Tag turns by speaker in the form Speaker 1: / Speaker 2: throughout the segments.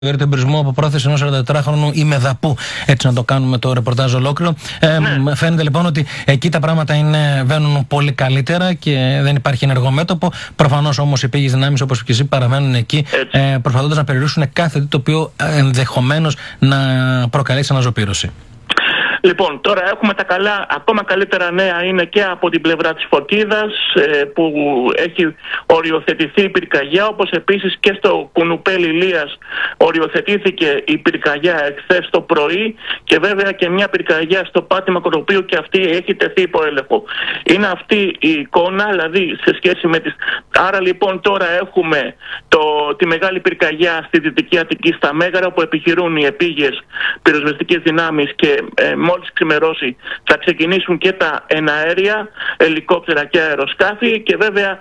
Speaker 1: Για τον πυρισμό από πρόθεση ενός 44χρονου ημεδαπού. Έτσι να το κάνουμε το ρεπορτάζ ολόκληρο. Φαίνεται λοιπόν ότι εκεί τα πράγματα βαίνουν πολύ καλύτερα και δεν υπάρχει ενεργό μέτωπο. Προφανώς όμως οι πήγες δυνάμεις, όπως και εσύ, παραμένουν εκεί, προσπαθώντας να περιορίσουν κάθε τι το οποίο ενδεχομένως να προκαλέσει αναζωπήρωση.
Speaker 2: Λοιπόν, τώρα έχουμε τα ακόμα καλύτερα νέα είναι και από την πλευρά της Φωτίδας, που έχει οριοθετηθεί η πυρκαγιά, όπως επίσης και στο Κουνουπέλ Ηλίας οριοθετήθηκε η πυρκαγιά εχθές το πρωί, και βέβαια και μια πυρκαγιά στο Πάτημα Κοροπίου, και αυτή έχει τεθεί υπό έλεγχο. Είναι αυτή η εικόνα, δηλαδή σε σχέση με τις... Άρα λοιπόν τώρα έχουμε τη μεγάλη πυρκαγιά στη Δυτική Αττική, στα Μέγαρα, όπου επιχειρούν οι επίγειες πυροσβεστικές δυνάμεις, και μόλις ξημερώσει θα ξεκινήσουν και τα εναέρια, ελικόπτερα και αεροσκάφη, και βέβαια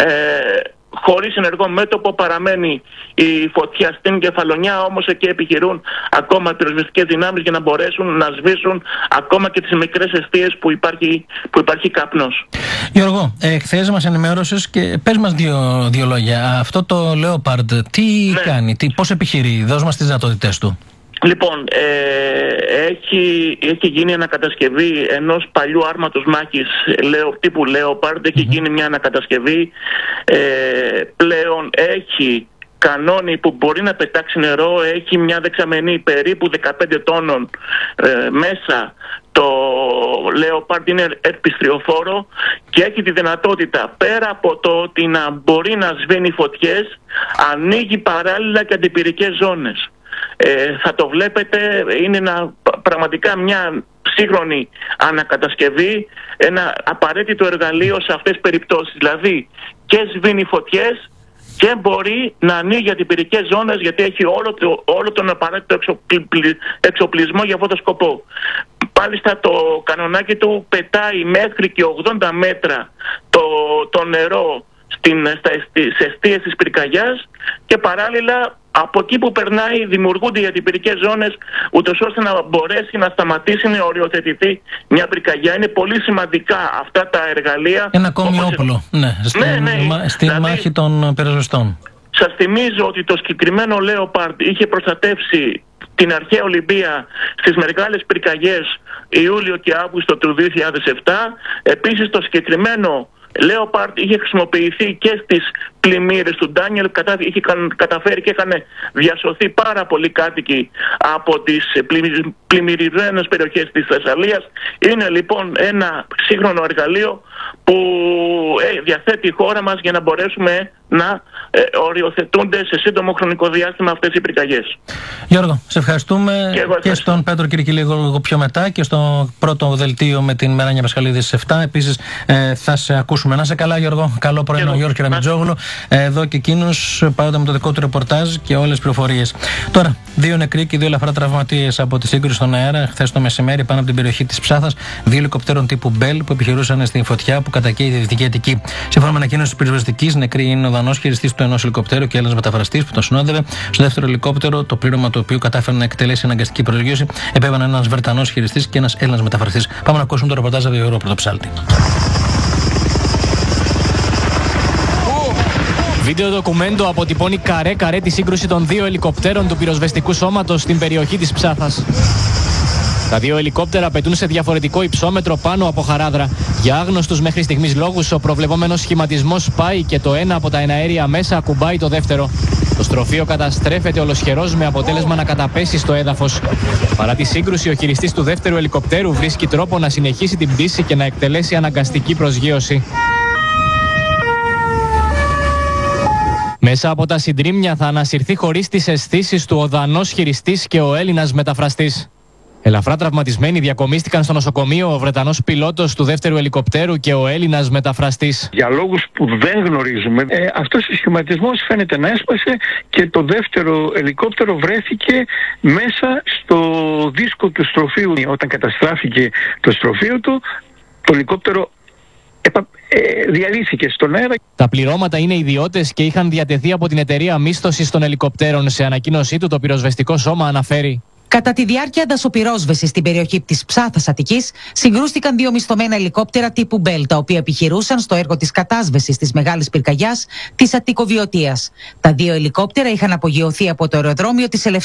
Speaker 2: χωρίς ενεργό μέτωπο παραμένει η φωτιά στην Κεφαλονιά, όμως εκεί επιχειρούν ακόμα πυροσβεστικές δυνάμεις για να μπορέσουν να σβήσουν ακόμα και τις μικρές εστίες που υπάρχει καπνός.
Speaker 1: Γιώργο, χθες μας ενημέρωσες και πες μας δύο λόγια. Αυτό το Leopard τι κάνει, πώς επιχειρεί, δώσ' μας τις δυνατότητες του.
Speaker 2: Λοιπόν, έχει γίνει ανακατασκευή ενός παλιού άρματος μάχης τύπου Leopard, έχει γίνει μια ανακατασκευή, πλέον έχει κανόνι που μπορεί να πετάξει νερό, έχει μια δεξαμενή περίπου 15 τόνων μέσα. Το Leopard είναι επιστριοφόρο και έχει τη δυνατότητα, πέρα από το ότι να μπορεί να σβήνει φωτιές, ανοίγει παράλληλα και αντιπυρικές ζώνες. Θα το βλέπετε, είναι πραγματικά μια σύγχρονη ανακατασκευή, ένα απαραίτητο εργαλείο σε αυτές τις περιπτώσεις. Δηλαδή και σβήνει φωτιές και μπορεί να ανοίγει αντιπυρικές ζώνες, γιατί έχει όλο τον απαραίτητο εξοπλισμό για αυτόν τον σκοπό. Μάλιστα το κανονάκι του πετάει μέχρι και 80 μέτρα το νερό σε εστίες της πυρκαγιάς, και παράλληλα από εκεί που περνάει δημιουργούνται οι αντιπυρικές ζώνες, ούτως ώστε να μπορέσει να σταματήσει, να οριοθετηθεί μια πυρκαγιά. Είναι πολύ σημαντικά αυτά τα εργαλεία.
Speaker 1: Ένα ακόμη όπλο, στη μάχη των πυροσβεστών.
Speaker 2: Σας θυμίζω ότι το συγκεκριμένο Leopard είχε προστατεύσει την αρχαία Ολυμπία στις μεγάλες πυρκαγιές Ιούλιο και Αύγουστο του 2007. Επίσης το συγκεκριμένο Leopard είχε χρησιμοποιηθεί και στις πλημμύρες του Ντάνιελ, είχε καταφέρει και είχαν διασωθεί πάρα πολλοί κάτοικοι από τις πλημμυρισμένες περιοχές της Θεσσαλίας. Είναι λοιπόν ένα σύγχρονο εργαλείο που διαθέτει η χώρα μας για να μπορέσουμε να οριοθετούνται σε σύντομο χρονικό διάστημα αυτές οι πυρκαγιές.
Speaker 1: Γιώργο, σε ευχαριστούμε και στον Πέτρο Κυρκυλή λίγο πιο μετά, και στο πρώτο δελτίο με την Μεράνια Πασχαλίδη στις 7. Επίσης θα σε ακούσουμε. Να σε καλά, Γιώργο. Καλό πρωινό, Γιώργο Κεραμιτζόγλου. Εδώ και εκείνος πάντα με το δικό του ρεπορτάζ και όλες τις πληροφορίες. Τώρα, 2 νεκροί και 2 ελαφρά τραυματίες από τη σύγκρουση στον αέρα χθες το μεσημέρι πάνω από την περιοχή της Ψάθας. 2 ελικοπτέρων τύπου Bell που επιχειρούσαν στη φωτιά που κατακαίει τη Δυτική Αττική. Σύμφωνα με ανακοίνωση της πυροσβεστικής, νεκροί είναι ο Δανός χειριστής του ενός ελικοπτέρου και ένας μεταφραστής που τον συνόδευε. Στο δεύτερο ελικόπτερο, το πλήρωμα του οποίου κατάφερε να εκτελέσει αναγκαστική προσγείωση, επέβαιναν ένας Βρετανός χειριστής και ένας Έλληνας μεταφραστής. Πάμε να ακούσουμε το ρεπορτάζ από το Πρωτοψάλτη.
Speaker 3: Βίντεο ντοκουμέντο αποτυπώνει καρέ-καρέ τη σύγκρουση των 2 ελικοπτέρων του πυροσβεστικού σώματος στην περιοχή της Ψάθας. Τα 2 ελικόπτερα πετούν σε διαφορετικό υψόμετρο πάνω από χαράδρα. Για άγνωστους μέχρι στιγμής λόγους, ο προβλεπόμενος σχηματισμός σπάει και το ένα από τα εναέρια μέσα ακουμπάει το δεύτερο. Το στροφείο καταστρέφεται ολοσχερός με αποτέλεσμα να καταπέσει στο έδαφος. Παρά τη σύγκρουση, ο χειριστής του δεύτερου ελικοπτέρου βρίσκει τρόπο να συνεχίσει την πτήση και να εκτελέσει αναγκαστική προσγείωση. Μέσα από τα συντρίμμια θα ανασυρθεί χωρίς τις αισθήσεις του ο Δανός χειριστής και ο Έλληνας μεταφραστής. Ελαφρά τραυματισμένοι διακομίστηκαν στο νοσοκομείο ο Βρετανός πιλότος του δεύτερου ελικοπτέρου και ο Έλληνας μεταφραστής.
Speaker 4: Για λόγους που δεν γνωρίζουμε, αυτός ο σχηματισμός φαίνεται να έσπασε και το δεύτερο ελικόπτερο βρέθηκε μέσα στο δίσκο του στροφείου. Όταν καταστράφηκε το στροφείο του, το ελικόπτερο διαλύθηκε στον αέρα.
Speaker 3: Τα πληρώματα είναι ιδιώτες και είχαν διατεθεί από την εταιρεία μίσθωσης των ελικοπτέρων. Σε ανακοίνωσή του, το πυροσβεστικό σώμα αναφέρει:
Speaker 5: Κατά τη διάρκεια αντασωπυρόσβεσης στην περιοχή της Ψάθας Αττικής, συγκρούστηκαν 2 μισθωμένα ελικόπτερα τύπου Bell, τα οποία επιχειρούσαν στο έργο της κατάσβεσης της μεγάλης πυρκαγιάς της Αττικοβιωτίας. Τα 2 ελικόπτερα είχαν απογειωθεί από το αεροδρόμιο της